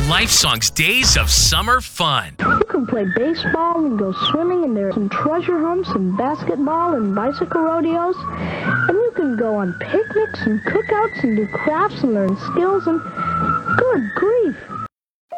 Lifesong's Days of Summer Fun. You can play baseball and go swimming, and there's some treasure hunts and basketball and bicycle rodeos. And you can go on picnics and cookouts and do crafts and learn skills and good grief.